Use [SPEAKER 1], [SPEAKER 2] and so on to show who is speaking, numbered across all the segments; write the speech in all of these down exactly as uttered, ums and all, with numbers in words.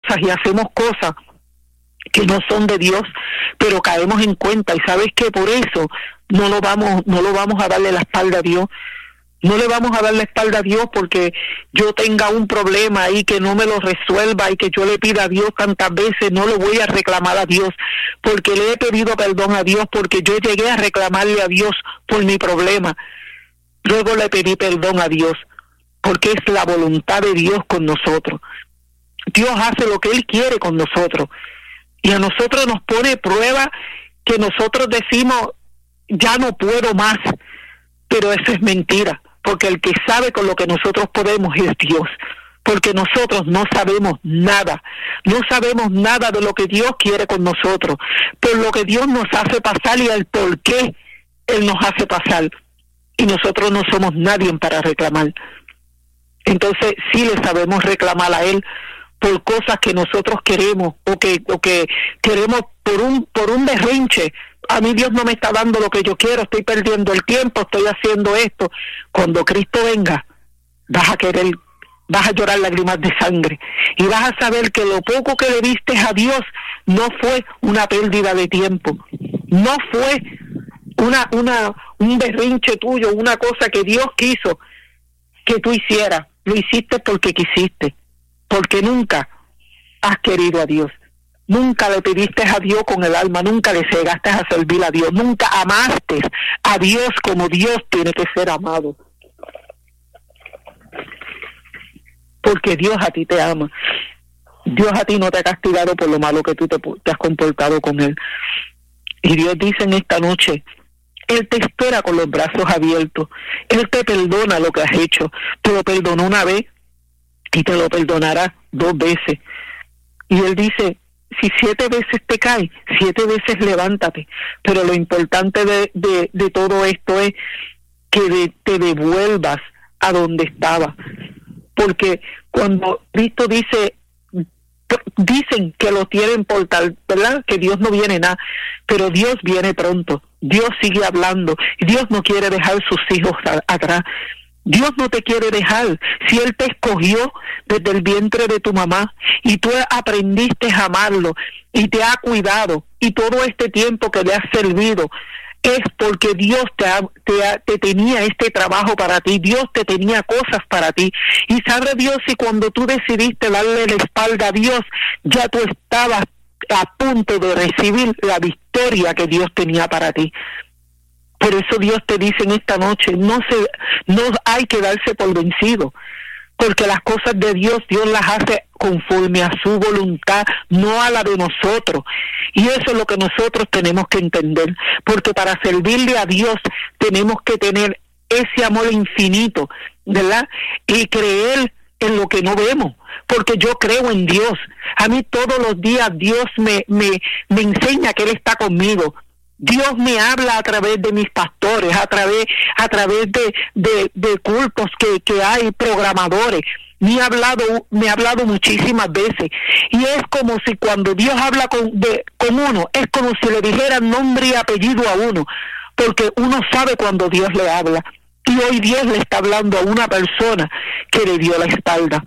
[SPEAKER 1] cosas y hacemos cosas que no son de Dios, pero caemos en cuenta, y sabes que por eso no lo vamos, no lo vamos a darle la espalda a Dios. No le vamos a dar la espalda a Dios porque yo tenga un problema y que no me lo resuelva y que yo le pida a Dios tantas veces. No lo voy a reclamar a Dios porque le he pedido perdón a Dios, porque yo llegué a reclamarle a Dios por mi problema. Luego le pedí perdón a Dios porque es la voluntad de Dios con nosotros. Dios hace lo que Él quiere con nosotros y a nosotros nos pone prueba que nosotros decimos ya no puedo más, pero eso es mentira. Porque el que sabe con lo que nosotros podemos es Dios, porque nosotros no sabemos nada, no sabemos nada de lo que Dios quiere con nosotros, por lo que Dios nos hace pasar y el por qué Él nos hace pasar, y nosotros no somos nadie para reclamar. Entonces sí le sabemos reclamar a Él por cosas que nosotros queremos o que o que queremos por un por un berrinche. A mí Dios no me está dando lo que yo quiero, estoy perdiendo el tiempo, estoy haciendo esto. Cuando Cristo venga, vas a querer, vas a llorar lágrimas de sangre y vas a saber que lo poco que le diste a Dios no fue una pérdida de tiempo, no fue una una un berrinche tuyo, una cosa que Dios quiso que tú hicieras, lo hiciste porque quisiste, porque nunca has querido a Dios. Nunca le pediste a Dios con el alma, nunca le llegaste a servir a Dios, nunca amaste a Dios como Dios tiene que ser amado. Porque Dios a ti te ama. Dios a ti no te ha castigado por lo malo que tú te, te has comportado con Él. Y Dios dice en esta noche, Él te espera con los brazos abiertos. Él te perdona lo que has hecho. Te lo perdonó una vez y te lo perdonará dos veces. Y Él dice, si siete veces te caes, siete veces levántate. Pero lo importante de, de, de todo esto es que de, te devuelvas a donde estaba. Porque cuando Cristo dice, dicen que lo tienen por tal, ¿verdad? Que Dios no viene nada, pero Dios viene pronto. Dios sigue hablando. Dios no quiere dejar sus hijos a, atrás. Dios no te quiere dejar. Si Él te escogió desde el vientre de tu mamá y tú aprendiste a amarlo y te ha cuidado y todo este tiempo que le has servido es porque Dios te, ha, te, ha, te tenía este trabajo para ti. Dios te tenía cosas para ti. Y sabe Dios si cuando tú decidiste darle la espalda a Dios ya tú estabas a punto de recibir la victoria que Dios tenía para ti. Por eso Dios te dice en esta noche, no se, no hay que darse por vencido, porque las cosas de Dios, Dios las hace conforme a su voluntad, no a la de nosotros. Y eso es lo que nosotros tenemos que entender, porque para servirle a Dios tenemos que tener ese amor infinito, ¿verdad? Y creer en lo que no vemos, porque yo creo en Dios. A mí todos los días Dios me, me, me enseña que Él está conmigo. Dios me habla a través de mis pastores, a través a través de, de, de cultos que, que hay, programadores. Me ha hablado, me ha hablado muchísimas veces. Y es como si cuando Dios habla con, de, con uno, es como si le dijera nombre y apellido a uno, porque uno sabe cuando Dios le habla. Y hoy Dios le está hablando a una persona que le dio la espalda.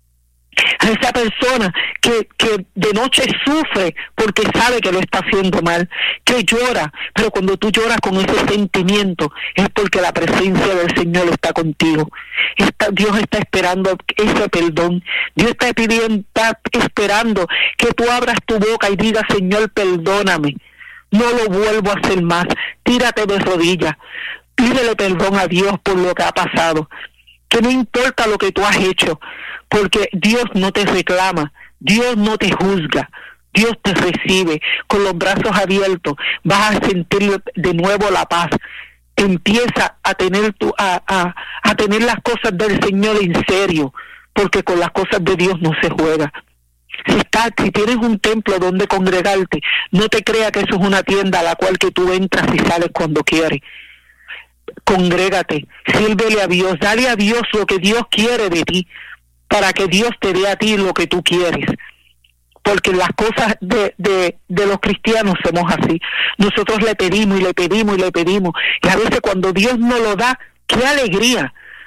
[SPEAKER 1] A esa persona que, que de noche sufre porque sabe que lo está haciendo mal, que llora, pero cuando tú lloras con ese sentimiento es porque la presencia del Señor está contigo. Está, Dios está esperando ese perdón. Dios está pidiendo, está esperando que tú abras tu boca y digas, Señor, perdóname, no lo vuelvo a hacer más. Tírate de rodillas, pídele perdón a Dios por lo que ha pasado. Que no importa lo que tú has hecho, porque Dios no te reclama, Dios no te juzga, Dios te recibe con los brazos abiertos. Vas a sentir de nuevo la paz. Empieza a tener tu, a, a, a tener las cosas del Señor en serio, porque con las cosas de Dios no se juega. Si estás, si tienes un templo donde congregarte, no te creas que eso es una tienda a la cual que tú entras y sales cuando quieres. Congrégate, sírvele a Dios, dale a Dios lo que Dios quiere de ti, para que Dios te dé a ti lo que tú quieres. Porque las cosas de, de, de los cristianos somos así. Nosotros le pedimos y le pedimos y le pedimos. Y a veces cuando Dios nos lo da, ¡qué alegría!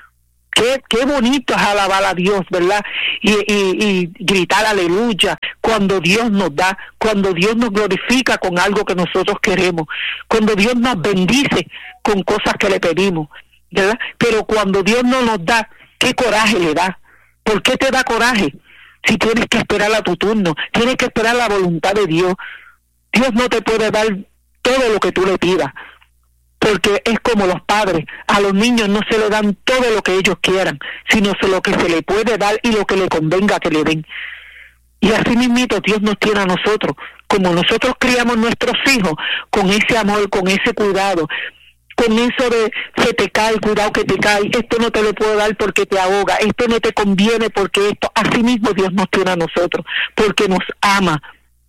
[SPEAKER 1] Qué, qué bonito es alabar a Dios, ¿verdad? Y, y, y gritar aleluya cuando Dios nos da, cuando Dios nos glorifica con algo que nosotros queremos, cuando Dios nos bendice con cosas que le pedimos, ¿verdad? Pero cuando Dios no nos da, ¿qué coraje le da? ¿Por qué te da coraje? Si tienes que esperar a tu turno, tienes que esperar la voluntad de Dios. Dios no te puede dar todo lo que tú le pidas, porque es como los padres, a los niños no se le dan todo lo que ellos quieran, sino lo que se le puede dar y lo que le convenga que le den. Y así mismito Dios nos tiene a nosotros, como nosotros criamos nuestros hijos, con ese amor, con ese cuidado, con eso de se te cae, cuidado que te cae, esto no te lo puedo dar porque te ahoga, esto no te conviene porque esto, así mismo Dios nos tiene a nosotros, porque nos ama,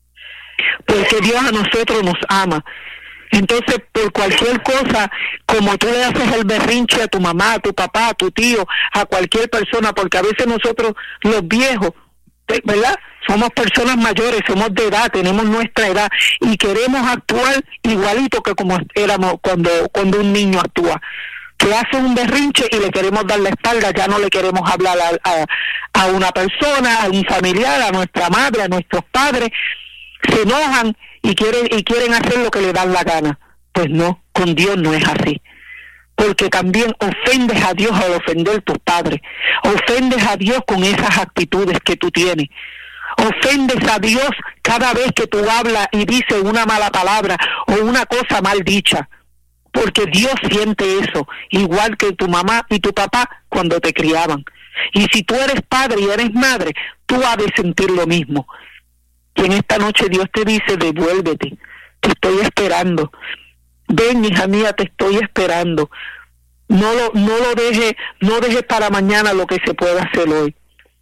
[SPEAKER 1] porque Dios a nosotros nos ama. Entonces, por cualquier cosa, como tú le haces el berrinche a tu mamá, a tu papá, a tu tío, a cualquier persona, porque a veces nosotros, los viejos, ¿verdad? Somos personas mayores, somos de edad, tenemos nuestra edad y queremos actuar igualito que como éramos cuando, cuando un niño actúa. Que hace un berrinche y le queremos dar la espalda, ya no le queremos hablar a, a, a una persona, a un familiar, a nuestra madre, a nuestros padres, se enojan y quieren y quieren hacer lo que le dan la gana. Pues no, con Dios no es así, porque también ofendes a Dios al ofender a tus padres, ofendes a Dios con esas actitudes que tú tienes, ofendes a Dios cada vez que tú hablas y dices una mala palabra o una cosa mal dicha, porque Dios siente eso, igual que tu mamá y tu papá cuando te criaban. Y si tú eres padre y eres madre, tú has de sentir lo mismo. Y en esta noche Dios te dice, devuélvete, te estoy esperando. Ven, hija mía, te estoy esperando. No lo, no lo dejes, no dejes para mañana lo que se pueda hacer hoy.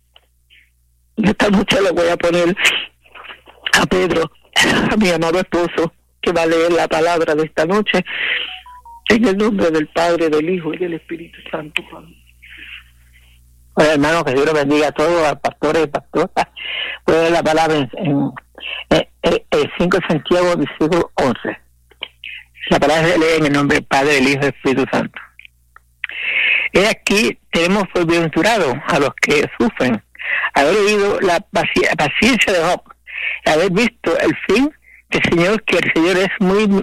[SPEAKER 1] Esta noche le voy a poner a Pedro, a mi amado esposo, que va a leer la palabra de esta noche, en el nombre del Padre, del Hijo y del Espíritu Santo.
[SPEAKER 2] Bueno, hermano, que Dios lo bendiga a todos, a pastores y pastoras. Voy a leer la palabra en, en, en, en el cinco de Santiago, versículo once. La palabra se lee en el nombre del Padre, del Hijo y del Espíritu Santo. He aquí, tenemos por bienaventurados a los que sufren, haber oído la paci- paciencia de Job, haber visto el fin del Señor, que el Señor es muy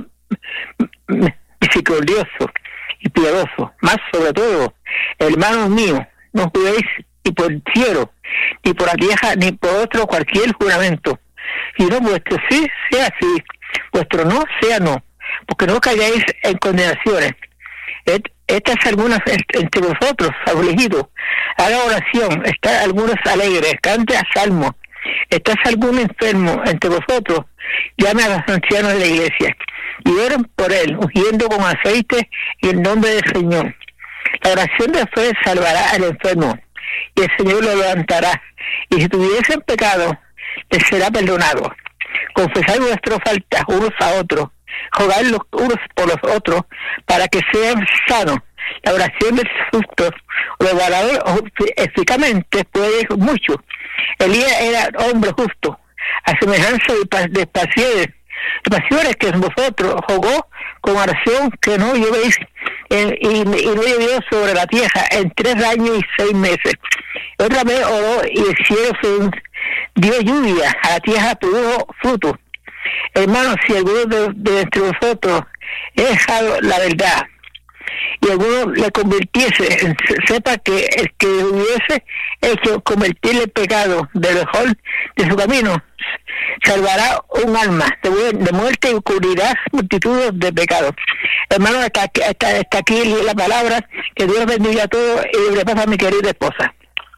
[SPEAKER 2] misericordioso y piadoso. Más sobre todo, hermanos míos, no juréis ni por el cielo, ni por la tierra, ni por otro cualquier juramento, sino vuestro sí sea sí, vuestro no sea no, porque no caigáis en condenaciones. Estas algunas entre vosotros afligidos, haga oración, está algunos alegres, cante a salmos, estás algún enfermo entre vosotros, llame a los ancianos de la iglesia y oren por él, ungiendo con aceite y el nombre del Señor. La oración de fe salvará al enfermo y el Señor lo levantará, y si tuviesen pecado les será perdonado. Confesad vuestras faltas unos a otros, rogad los unos por los otros para que sean sanos. La oración del justo lo eficazmente puede mucho. Elías era hombre justo, a semejanza de pasiones, de pasiones que en vosotros jugó con oración que no llovéis eh, y, y no llovió sobre la tierra en tres años y seis meses. Otra vez oró y el cielo se dio lluvia, a la tierra produjo fruto. Hermanos, si alguno de, de entre vosotros he dejado la verdad y alguno le convirtiese, sepa que el que hubiese hecho convertirle el pecado del mejor de su camino, salvará un alma de, de muerte y cubrirá multitudes de pecados. Hermanos, hasta, hasta, hasta aquí la palabra. Que Dios bendiga a todos y le pasa a mi querida esposa.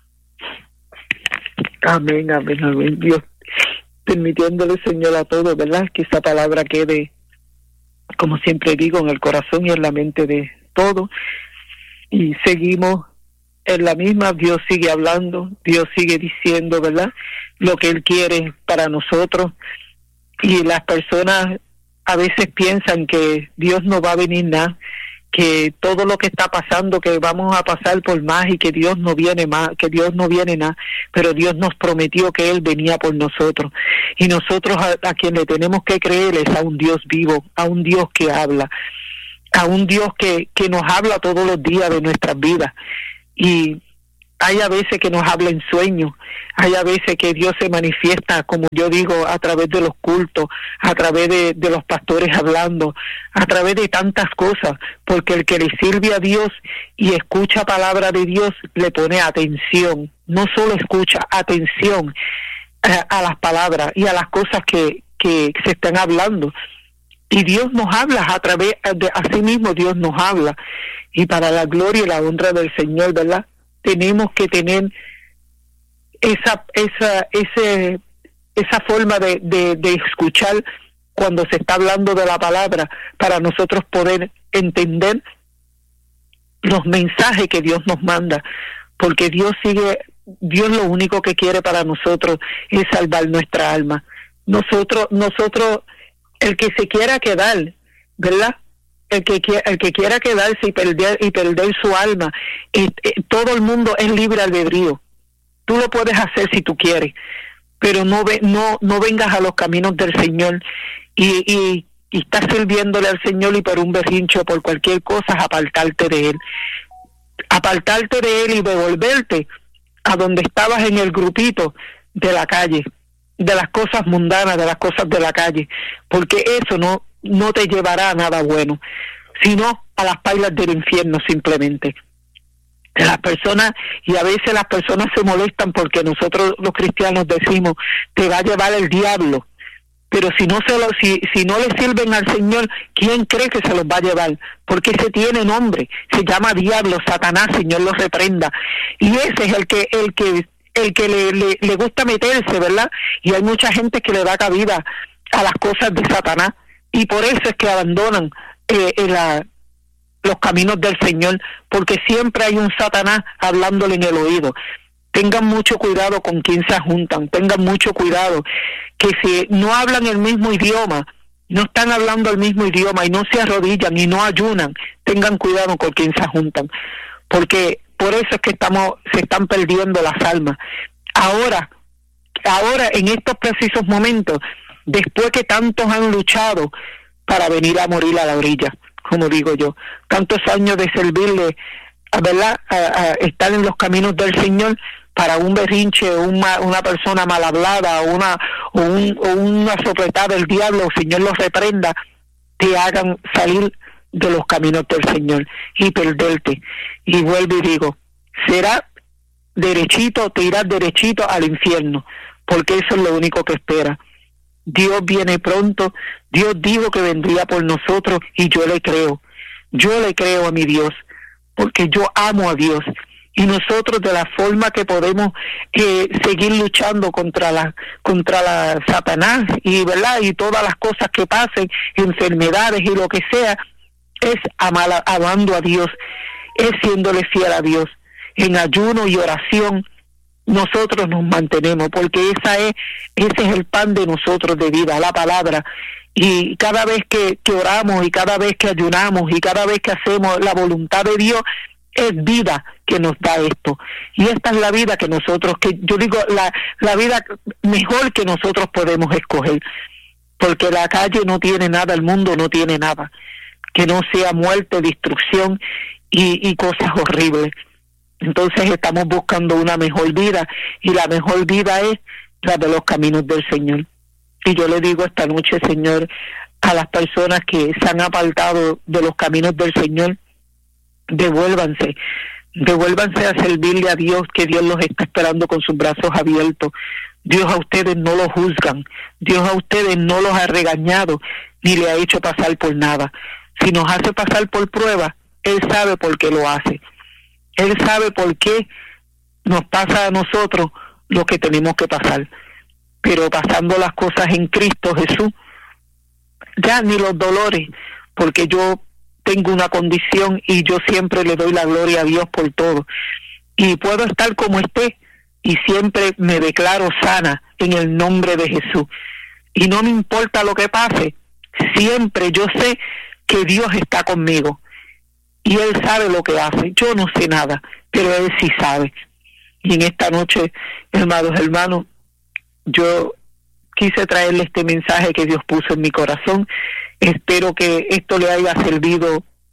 [SPEAKER 1] Amén, amén, amén. Dios permitiéndole, Señor, a todos, ¿verdad? Que esa palabra quede, como siempre digo, en el corazón y en la mente de todos. Y seguimos en la misma. Dios sigue hablando, Dios sigue diciendo, ¿verdad?, lo que Él quiere para nosotros. Y las personas a veces piensan que Dios no va a venir nada, que todo lo que está pasando, que vamos a pasar por más y que Dios no viene más, que Dios no viene nada, pero Dios nos prometió que Él venía por nosotros. Y nosotros a, a quien le tenemos que creer es a un Dios vivo, a un Dios que habla, a un Dios que, que nos habla todos los días de nuestras vidas. y hay a veces que nos habla en sueños, hay a veces que Dios se manifiesta, como yo digo, a través de los cultos, a través de, de los pastores hablando, a través de tantas cosas, porque el que le sirve a Dios y escucha palabra de Dios le pone atención, no solo escucha, atención a, a las palabras y a las cosas que, que se están hablando. Y Dios nos habla a través de, así mismo Dios nos habla, y para la gloria y la honra del Señor, ¿verdad? Tenemos que tener esa esa ese esa forma de, de, de escuchar cuando se está hablando de la palabra, para nosotros poder entender los mensajes que Dios nos manda, porque Dios sigue, Dios lo único que quiere para nosotros es salvar nuestra alma. Nosotros, nosotros, el que se quiera quedar, ¿verdad? El que quiera, el que quiera quedarse y perder y perder su alma, eh, eh, todo el mundo es libre albedrío. Tú lo puedes hacer si tú quieres, pero no ve, no no vengas a los caminos del Señor y, y, y estás sirviéndole al Señor y por un berrincho, por cualquier cosa, apartarte de Él. Apartarte de Él y devolverte a donde estabas en el grupito de la calle, de las cosas mundanas, de las cosas de la calle, porque eso no no te llevará a nada bueno, sino a las pailas del infierno simplemente. Las personas, y a veces las personas se molestan porque nosotros los cristianos decimos, te va a llevar el diablo, pero si no se lo, si, si no le sirven al Señor, ¿quién cree que se los va a llevar? Porque ese tiene nombre, se llama diablo, Satanás, Señor lo reprenda, y ese es el que, el que el que le, le, le gusta meterse, ¿verdad? Y hay mucha gente que le da cabida a las cosas de Satanás, y por eso es que abandonan eh, la, los caminos del Señor, porque siempre hay un Satanás hablándole en el oído. Tengan mucho cuidado con quién se juntan, tengan mucho cuidado, que si no hablan el mismo idioma, no están hablando el mismo idioma y no se arrodillan y no ayunan, tengan cuidado con quién se juntan, porque por eso es que estamos se están perdiendo las almas. Ahora, ahora en estos precisos momentos, después que tantos han luchado para venir a morir a la orilla, como digo yo, tantos años de servirle, ¿verdad?, a, a estar en los caminos del Señor, para un berrinche, una, una persona mal hablada, o una, o, un, o una sopletada del diablo, el Señor los reprenda, te hagan salir de los caminos del Señor y perderte. Y vuelvo y digo, será derechito, te irás derechito al infierno, porque eso es lo único que espera. Dios viene pronto, Dios dijo que vendría por nosotros y yo le creo, yo le creo a mi Dios, porque yo amo a Dios, y nosotros de la forma que podemos eh, seguir luchando contra la contra la Satanás y verdad y todas las cosas que pasen, enfermedades y lo que sea, es amar, amando a Dios, es siéndole fiel a Dios, en ayuno y oración. Nosotros nos mantenemos, porque esa es ese es el pan de nosotros de vida, la palabra. Y cada vez que, que oramos y cada vez que ayunamos y cada vez que hacemos la voluntad de Dios, es vida que nos da esto. Y esta es la vida que nosotros, que yo digo, la, la vida mejor que nosotros podemos escoger, porque la calle no tiene nada, el mundo no tiene nada, que no sea muerte, destrucción y, y cosas horribles. Entonces estamos buscando una mejor vida, y la mejor vida es la de los caminos del Señor. Y yo le digo esta noche, Señor, a las personas que se han apartado de los caminos del Señor, devuélvanse, devuélvanse a servirle a Dios, que Dios los está esperando con sus brazos abiertos. Dios a ustedes no los juzgan, Dios a ustedes no los ha regañado, ni le ha hecho pasar por nada. Si nos hace pasar por prueba, Él sabe por qué lo hace. Él sabe por qué nos pasa a nosotros lo que tenemos que pasar. Pero pasando las cosas en Cristo Jesús, ya ni los dolores, porque yo tengo una condición y yo siempre le doy la gloria a Dios por todo. Y puedo estar como esté y siempre me declaro sana en el nombre de Jesús. Y no me importa lo que pase, siempre yo sé que Dios está conmigo. Y Él sabe lo que hace. Yo no sé nada, pero Él sí sabe. Y en esta noche, hermanos, hermanos, yo quise traerle este mensaje que Dios puso en mi corazón. Espero que esto le haya servido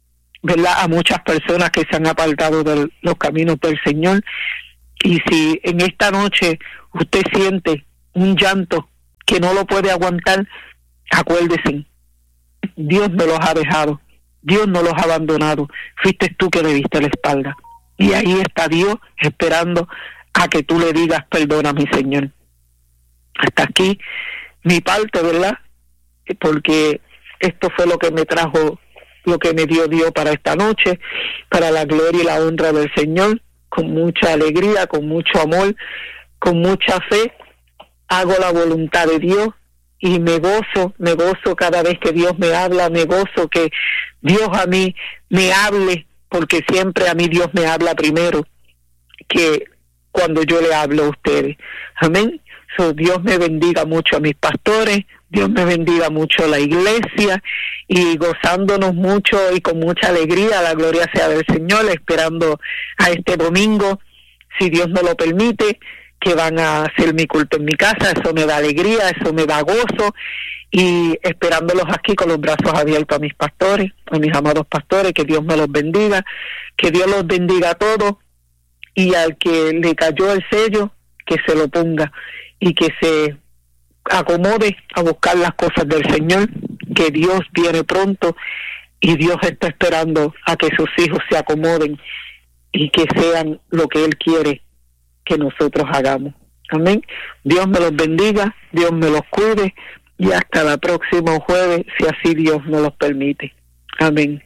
[SPEAKER 1] ¿verdad?, a muchas personas que se han apartado de los caminos del Señor. Y si en esta noche usted siente un llanto que no lo puede aguantar, acuérdese, Dios no los ha dejado, Dios no los ha abandonado, fuiste tú que le diste la espalda. Y ahí está Dios esperando a que tú le digas, perdona, mi Señor. Hasta aquí mi parte, ¿verdad? Porque esto fue lo que me trajo, lo que me dio Dios para esta noche, para la gloria y la honra del Señor, con mucha alegría, con mucho amor, con mucha fe, hago la voluntad de Dios y me gozo, me gozo cada vez que Dios me habla, me gozo que Dios a mí me hable, porque siempre a mí Dios me habla primero que cuando yo le hablo a ustedes. Amén. So, Dios me bendiga mucho a mis pastores, Dios me bendiga mucho a la iglesia, y gozándonos mucho y con mucha alegría, la gloria sea del Señor, esperando a este domingo, si Dios me lo permite, que van a hacer mi culto en mi casa. Eso me da alegría, eso me da gozo, y esperándolos aquí con los brazos abiertos a mis pastores, a mis amados pastores, que Dios me los bendiga, que Dios los bendiga a todos, y al que le cayó el sello, que se lo ponga y que se acomode a buscar las cosas del Señor, que Dios viene pronto y Dios está esperando a que sus hijos se acomoden y que sean lo que Él quiere que nosotros hagamos. Amén. Dios me los bendiga, Dios me los cuide, y hasta la próxima jueves, si así Dios nos los permite. Amén.